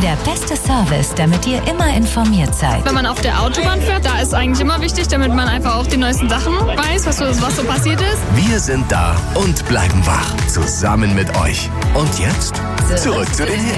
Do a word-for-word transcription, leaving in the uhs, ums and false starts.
der beste Service, damit ihr immer informiert seid. Wenn man auf der Autobahn fährt, da ist eigentlich immer wichtig, damit man einfach auch die neuesten Sachen weiß, was so, was so passiert ist. Wir sind da und bleiben wach. Zusammen mit euch. Und jetzt zurück zu den Hits.